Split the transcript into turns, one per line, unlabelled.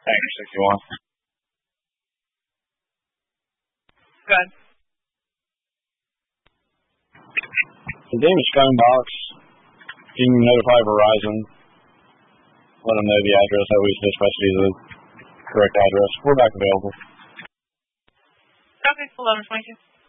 Tanker 61.
Good.
The damaged phone box, can you notify Verizon? Let them know the address. That way we dispatch you the correct address. We're back available.
Okay, 11:22.